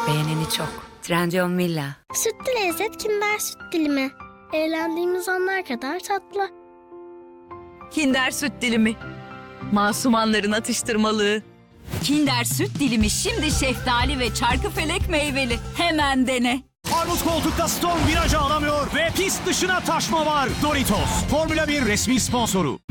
Beğeneni çok. Trendyol Villa. Sütlü lezzet Kinder Süt Dilimi. Eğlendiğimiz anlar kadar tatlı. Kinder Süt Dilimi. Masumanların atıştırmalığı. Kinder Süt Dilimi şimdi şeftali ve çarkıfelek meyveli. Hemen dene. Armut koltukta Storm virajı alamıyor ve pist dışına taşma var. Doritos, Formula 1 resmi sponsoru.